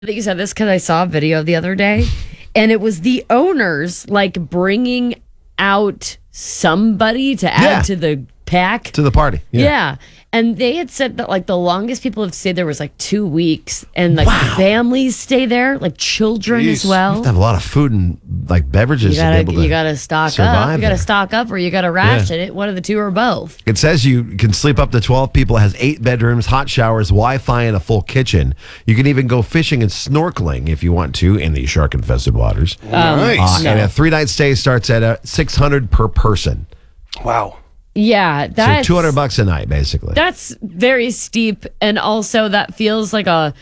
that you said this because I saw a video the other day, and it was the owners like bringing out somebody to add to the pack. To the party. Yeah. And they had said that like the longest people have stayed there was like 2 weeks, and like families stay there, like children as well. You have to have a lot of food and like beverages to be able to you gotta stock up. You gotta stock up, or you gotta ration it. One of the two or both. It says you can sleep up to 12 people. It has 8 bedrooms, hot showers, Wi-Fi, and a full kitchen. You can even go fishing and snorkeling if you want to in the shark-infested waters. Nice. And a 3-night stay starts at $600 per person. Wow. Yeah, that's so $200 a night, basically. That's very steep, and also that feels like a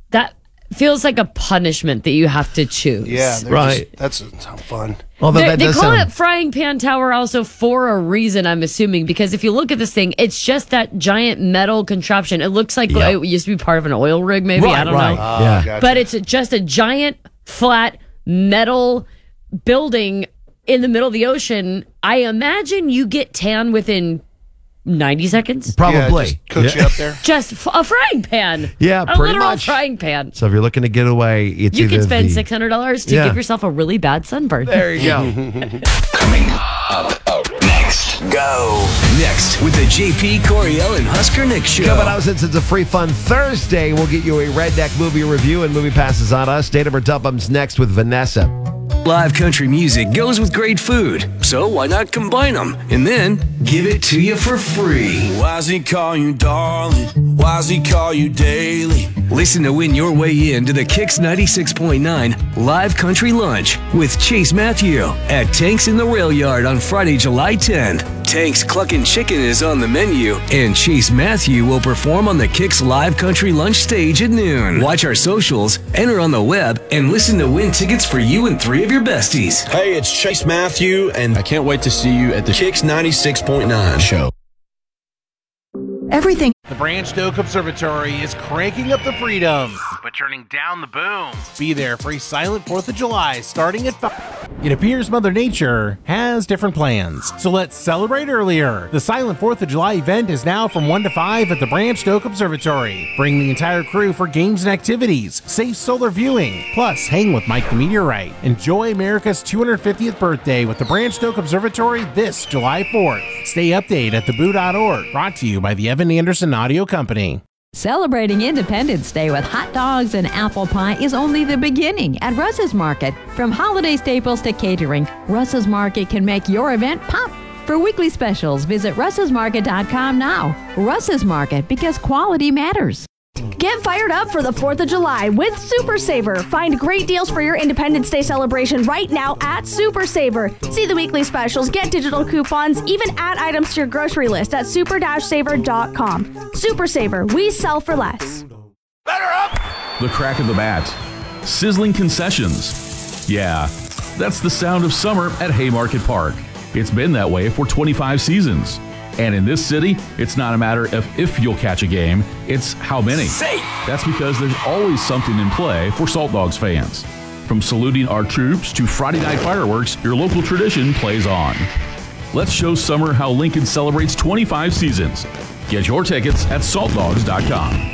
punishment that you have to choose. Yeah, right. That doesn't sound fun. Although they call it Frying Pan Tower also for a reason, I'm assuming, because if you look at this thing, it's just that giant metal contraption. It looks like it used to be part of an oil rig, maybe. I don't know. Gotcha. But it's just a giant, flat, metal building in the middle of the ocean. I imagine you get tan within 90 seconds. Probably. Just cook you up there. Just a frying pan. Yeah, a pretty literal much. frying pan. So if you're looking to get away, it's You can either spend $600 to give yourself a really bad sunburn. There you go. Coming up next. Go. Next with the JP Coriel and Husker Nick show. Coming up, since it's a free fun Thursday, we'll get you a Redneck movie review and movie passes on us. Date of Her Dumpums next with Vanessa. Live country music goes with great food, so why not combine them and then give it to you for free? Why's he call you darling? Why's he call you daily? Listen to win your way into the Kicks 96.9 Live Country Lunch with Chase Matthew at Tanks in the Rail Yard on Friday, July 10th. Tank's Cluckin' Chicken is on the menu, and Chase Matthew will perform on the Kicks Live Country Lunch stage at noon. Watch our socials, enter on the web, and listen to win tickets for you and 3 of your besties. Hey, it's Chase Matthew, and I can't wait to see you at the Kicks 96.9 show. Everything. The Branched Oak Observatory is cranking up the freedom, but turning down the boom. Be there for a silent 4th of July starting at 5. It appears Mother Nature has different plans, so let's celebrate earlier. The silent 4th of July event is now from 1 to 5 at the Branched Oak Observatory. Bring the entire crew for games and activities, safe solar viewing, plus hang with Mike the Meteorite. Enjoy America's 250th birthday with the Branched Oak Observatory this July 4th. Stay updated at theboo.org. Brought to you by the Evan Anderson Audio Company. Celebrating Independence Day with hot dogs and apple pie is only the beginning at Russ's Market. From holiday staples to catering, Russ's Market can make your event pop. For weekly specials, visit russesmarket.com now. Russ's Market, because quality matters. Get fired up for the 4th of July with Super Saver. Find great deals for your Independence Day celebration right now at Super Saver. See the weekly specials, get digital coupons, even add items to your grocery list at super-saver.com. Super Saver, we sell for less. The crack of the bat. Sizzling concessions. Yeah, that's the sound of summer at Haymarket Park. It's been that way for 25 seasons. And in this city, it's not a matter of if you'll catch a game, it's how many. Safe. That's because there's always something in play for Salt Dogs fans. From saluting our troops to Friday night fireworks, your local tradition plays on. Let's show summer how Lincoln celebrates 25 seasons. Get your tickets at saltdogs.com.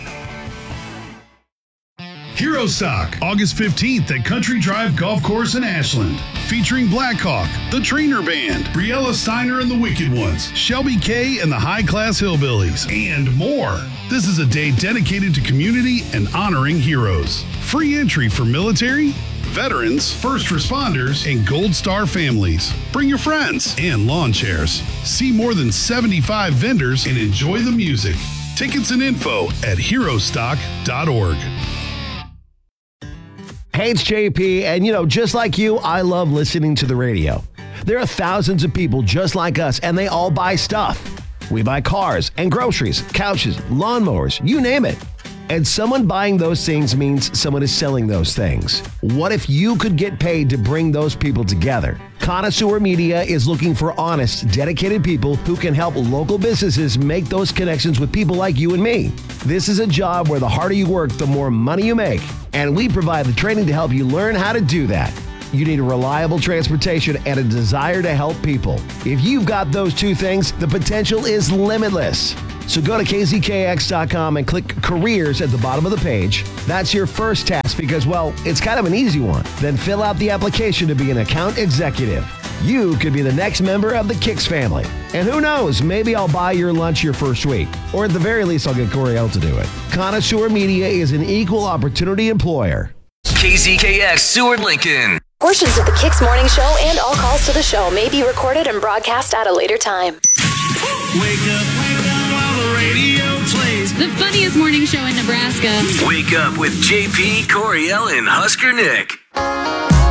Hero Stock, August 15th at Country Drive Golf Course in Ashland. Featuring Blackhawk, The Trainer Band, Briella Steiner and the Wicked Ones, Shelby K and the High Class Hillbillies, and more. This is a day dedicated to community and honoring heroes. Free entry for military, veterans, first responders, and Gold Star families. Bring your friends and lawn chairs. See more than 75 vendors and enjoy the music. Tickets and info at herostock.org. Hey, it's JP, and just like you, I love listening to the radio. There are thousands of people just like us, and they all buy stuff. We buy cars and groceries, couches, lawnmowers, you name it. And someone buying those things means someone is selling those things. What if you could get paid to bring those people together? Connoisseur Media is looking for honest, dedicated people who can help local businesses make those connections with people like you and me. This is a job where the harder you work, the more money you make. And we provide the training to help you learn how to do that. You need a reliable transportation and a desire to help people. If you've got those two things, the potential is limitless. So go to kzkx.com and click careers at the bottom of the page. That's your first task because, well, it's kind of an easy one. Then fill out the application to be an account executive. You could be the next member of the Kicks family. And who knows, maybe I'll buy your lunch your first week. Or at the very least, I'll get Coriel to do it. Connoisseur Media is an equal opportunity employer. KZKX Seward Lincoln. Portions of the Kicks Morning Show and all calls to the show may be recorded and broadcast at a later time. Wake up while the radio plays. The funniest morning show in Nebraska. Wake up with JP, Coriel, and Husker Nick.